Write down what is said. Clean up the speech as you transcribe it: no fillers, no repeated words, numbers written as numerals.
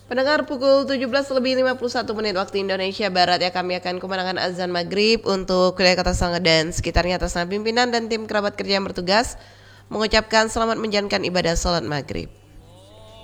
Pendengar, pukul 17:51 waktu Indonesia Barat ya, kami akan kumandangkan azan maghrib untuk wilayah Kota Sangga dan sekitarnya atas nama pimpinan dan tim kerabat kerja yang bertugas mengucapkan selamat menjalankan ibadah salat maghrib.